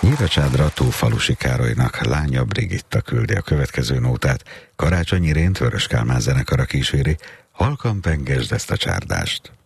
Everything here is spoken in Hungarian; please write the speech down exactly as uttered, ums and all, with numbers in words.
Nyíregyházra Tófalusi Károlynak lánya Brigitta küldi a következő nótát. Karácsony Irént Vörös Kálmán zenekara kíséri, halkan pengesd ezt a csárdást.